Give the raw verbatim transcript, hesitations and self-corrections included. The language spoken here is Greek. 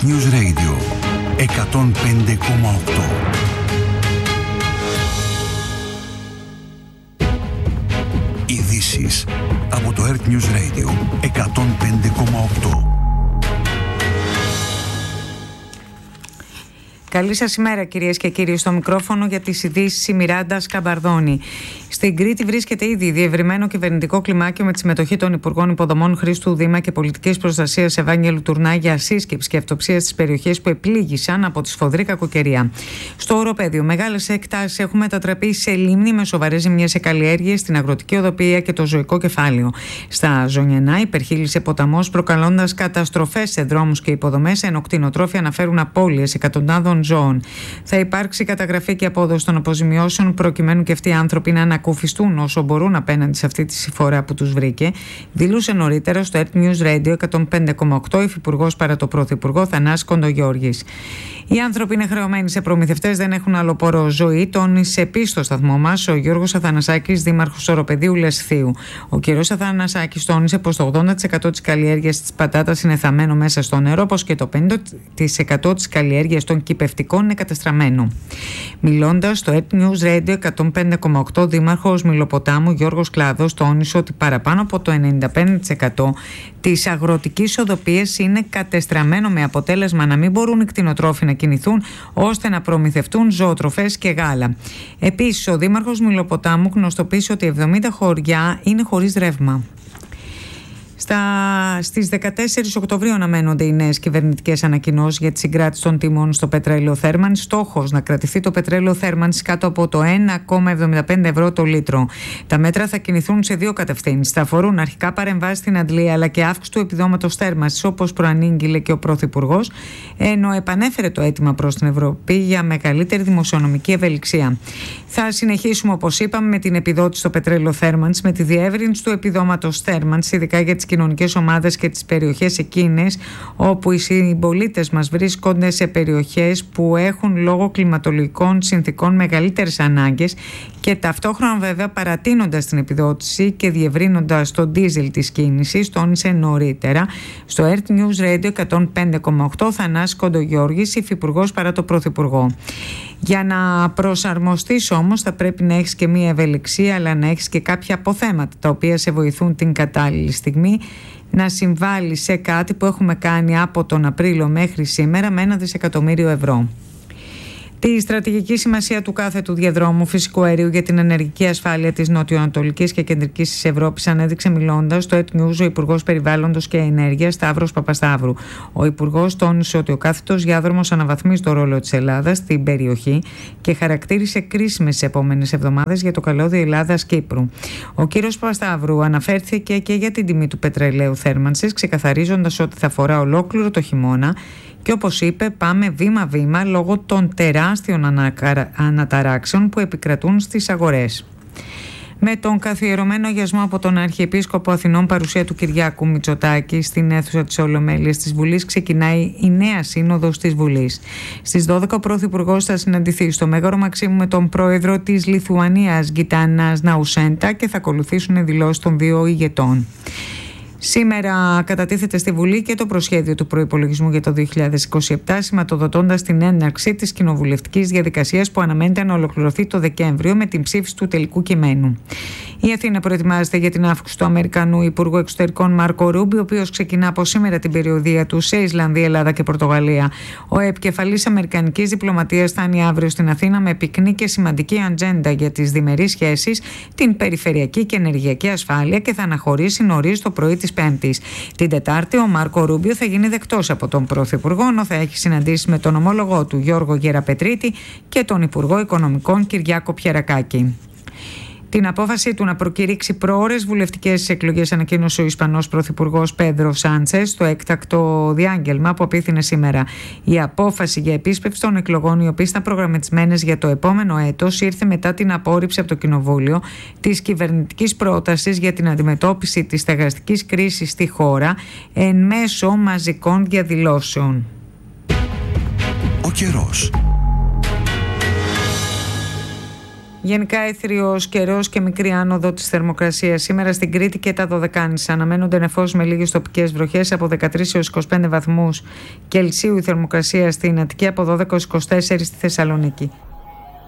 News Radio εκατόν πέντε κόμμα οκτώ. Ειδήσεις από το Earth News Radio εκατόν πέντε κόμμα οκτώ. Καλή σας ημέρα, κυρίες και κύριοι. Στο μικρόφωνο για τις ειδήσεις η Μιράντα Σκαμπαρδόνη. Στην Κρήτη βρίσκεται ήδη διευρυμένο κυβερνητικό κλιμάκιο με τη συμμετοχή των Υπουργών Υποδομών Χρήστου Δήμα και Πολιτικής Προστασίας Ευάγγελου Τουρνά για σύσκεψη και αυτοψία στις περιοχές που επλήγησαν από τη σφοδρή κακοκαιρία. Στο οροπέδιο, μεγάλες εκτάσεις έχουν μετατραπεί σε λίμνη με σοβαρές ζημιές σε καλλιέργειες, στην αγροτική οδοποιία και το ζωικό κεφάλαιο. Στα Ζωνιανά υπερχείλησε ποταμός, προκαλώντας καταστροφές σε δρόμους και υποδομές, ενώ κτηνοτρόφοι αναφέρουν απώλειες εκατοντάδων ζώων. Θα υπάρξει καταγραφή και απόδοση των αποζημιώσεων, προκειμένου και αυτοί οι άνθρωποι να ανακουφιστούν όσο μπορούν απέναντι σε αυτή τη συμφορά που τους βρήκε, δήλωσε νωρίτερα στο Earth News Radio εκατόν πέντε κόμμα οκτώ υφυπουργός παρά το Πρωθυπουργό Θανάσης Κοντογιώργης. Οι άνθρωποι είναι χρεωμένοι σε προμηθευτές, δεν έχουν άλλο πόρο ζωή, τόνισε επίσης στο σταθμό μας ο Γιώργος Αθανασάκης, δήμαρχος Οροπεδίου Λεσθίου. Ο κ. Αθανασάκης τόνισε πως το ογδόντα τοις εκατό της καλλιέργειας της πατάτας είναι θαμμένο μέσα στο νερό, πως και το πενήντα τοις εκατό της καλλιέργειας των κυπευτικών είναι κατεστραμμένο. Μιλώντας στο Earth News Radio εκατόν πέντε κόμμα οκτώ, δήμαρχος Μιλοποτάμου Γιώργος Κλάδος τόνισε ότι παραπάνω από το ενενήντα πέντε τοις εκατό της αγροτικής οδοποιίας είναι κατεστραμμένο, με αποτέλεσμα να μην μπορούν οι κτηνοτρόφοι να κινηθούν ώστε να προμηθευτούν ζωοτροφές και γάλα. Επίσης, ο δήμαρχος Μιλοποτάμου γνωστοποίησε ότι εβδομήντα χωριά είναι χωρίς ρεύμα. Στα, στις δεκατέσσερις Οκτωβρίου αναμένονται οι νέες κυβερνητικές ανακοινώσεις για τη συγκράτηση των τιμών στο πετρέλαιο θέρμανσης. Στόχος να κρατηθεί το πετρέλαιο θέρμανσης κάτω από το ένα κόμμα εβδομήντα πέντε ευρώ το λίτρο. Τα μέτρα θα κινηθούν σε δύο κατευθύνσεις. Θα αφορούν αρχικά παρεμβάσεις στην αντλία αλλά και αύξηση του επιδόματος θέρμανσης, όπως προανήγγειλε και ο Πρωθυπουργός, ενώ επανέφερε το αίτημα προς την Ευρώπη για μεγαλύτερη δημοσιονομική ευελιξία. Θα συνεχίσουμε, όπως είπαμε, με την επιδότηση στο πετρέλαιο θέρμανσης, με τη διεύρυνση του επιδόματος θέρμανσης, ειδικά για τις κοινωνικές ομάδες και τις περιοχές εκείνες όπου οι συμπολίτες μας βρίσκονται σε περιοχές που έχουν λόγω κλιματολογικών συνθήκων μεγαλύτερες ανάγκες, και ταυτόχρονα βέβαια παρατείνοντας την επιδότηση και διευρύνοντας το ντίζελ της κίνησης, τόνισε νωρίτερα στο Earth News Radio εκατόν πέντε κόμμα οκτώ Θανάσης Κοντογιώργης, υφυπουργός παρά το Πρωθυπουργό. Για να προσαρμοστείς όμως θα πρέπει να έχεις και μία ευελιξία, αλλά να έχεις και κάποια αποθέματα τα οποία σε βοηθούν την κατάλληλη στιγμή να συμβάλλει σε κάτι που έχουμε κάνει από τον Απρίλιο μέχρι σήμερα με ένα δισεκατομμύριο ευρώ. Τη στρατηγική σημασία του κάθετου διαδρόμου φυσικού αερίου για την ενεργειακή ασφάλεια της νοτιοανατολικής και κεντρικής της Ευρώπης ανέδειξε μιλώντας στο Earth News ο Υπουργός Περιβάλλοντος και Ενέργειας Σταύρος Παπασταύρου. Ο Υπουργός τόνισε ότι ο κάθετος διάδρομος αναβαθμίζει το ρόλο της Ελλάδας στην περιοχή και χαρακτήρισε κρίσιμες τις επόμενες εβδομάδες για το καλώδιο Ελλάδας-Κύπρου. Ο κ. Παπασταύρου αναφέρθηκε και για την τιμή του πετρελαίου θέρμανσης, ξεκαθαρίζοντας ότι θα αφορά ολόκληρο το χειμώνα. Και όπως είπε, πάμε βήμα-βήμα λόγω των τεράστιων ανακαρα... αναταράξεων που επικρατούν στις αγορές. Με τον καθιερωμένο αγιασμό από τον Αρχιεπίσκοπο Αθηνών, παρουσία του Κυριάκου Μητσοτάκη στην αίθουσα της Ολομέλειας της Βουλής, ξεκινάει η νέα σύνοδος της Βουλής. Στις δώδεκα ο Πρωθυπουργός θα συναντηθεί στο Μέγαρο Μαξίμου με τον πρόεδρο της Λιθουανίας Γκιτάνας Ναουσέντα και θα ακολουθήσουν δηλώσεις των δύο ηγετών. Σήμερα κατατίθεται στη Βουλή και το προσχέδιο του προϋπολογισμού για το δύο χιλιάδες είκοσι επτά, σηματοδοτώντας την έναρξη της κοινοβουλευτικής διαδικασίας που αναμένεται να ολοκληρωθεί το Δεκέμβριο με την ψήφιση του τελικού κειμένου. Η Αθήνα προετοιμάζεται για την αύξηση του Αμερικανού Υπουργού Εξωτερικών Μάρκο Ρούμπι, ο οποίος ξεκινά από σήμερα την περιοδεία του σε Ισλανδία, Ελλάδα και Πορτογαλία. Ο επικεφαλής Αμερικανικής διπλωματίας φτάνει αύριο στην Αθήνα με πυκνή και σημαντική ατζέντα για τις διμερείς σχέσεις, την περιφερειακή και ενεργειακή ασφάλεια και θα αναχωρήσει νωρίς το πρωί της Πέμπτης. Την Τετάρτη ο Μάρκο Ρούμπιο θα γίνει δεκτός από τον Πρωθυπουργό, ενώ θα έχει συναντήσει με τον ομόλογό του Γιώργο Γεραπετρίτη και τον Υπουργό Οικονομικών Κυριάκο Πιερακάκη. Την απόφαση του να προκηρύξει προώρες βουλευτικές εκλογές ανακοίνωσε ο Ισπανός Πρωθυπουργός Πέδρο Σάντσες στο έκτακτο διάγγελμα που απίθυνε σήμερα. Η απόφαση για επίσπευση των εκλογών, οι οποίες ήταν προγραμματισμένες για το επόμενο έτος, ήρθε μετά την απόρριψη από το Κοινοβούλιο της κυβερνητικής πρότασης για την αντιμετώπιση της στεγαστικής κρίσης στη χώρα εν μέσω μαζικών διαδηλώσεων. Ο καιρός. Γενικά έθριος καιρός και μικρή άνοδο της θερμοκρασίας. Σήμερα στην Κρήτη και τα Δωδεκάνησα αναμένονται νεφώσεις με λίγες τοπικές βροχές από δεκατρείς έως είκοσι πέντε βαθμούς Κελσίου. Η θερμοκρασία στην Αττική από δώδεκα έως είκοσι τέσσερα στη Θεσσαλονίκη.